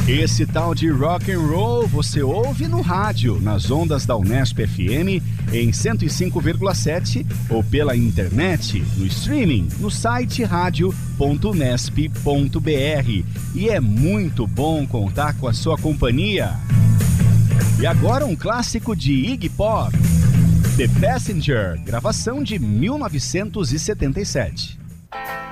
Esse tal de rock and roll você ouve no rádio, nas ondas da Unesp FM em 105,7 ou pela internet, no streaming, no site radio.unesp.br. E é muito bom contar com a sua companhia. E agora um clássico de Iggy Pop, The Passenger, gravação de 1977.